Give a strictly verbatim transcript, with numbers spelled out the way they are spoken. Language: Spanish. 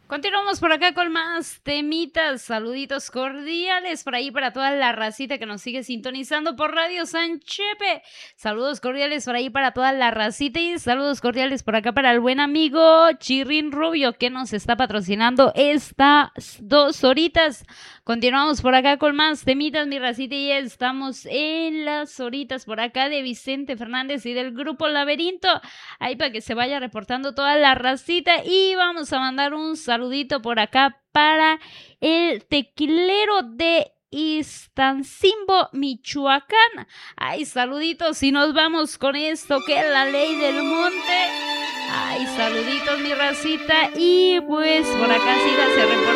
Continuamos por acá con más temitas, saluditos cordiales por ahí para toda la racita que nos sigue sintonizando por Radio San Chepe. Saludos cordiales por ahí para toda la racita y saludos cordiales por acá para el buen amigo Chirrin Rubio que nos está patrocinando estas dos horitas. Continuamos por acá con más temitas, mi racita, y estamos en las horitas por acá de Vicente Fernández y del grupo Laberinto. Ahí para que se vaya reportando toda la racita y vamos a mandar un saludito por acá para el tequilero de Iztancimbo, Michoacán. Ay, saluditos y nos vamos con esto que es la ley del monte. Ay, saluditos mi racita y pues por acá síganse reportando.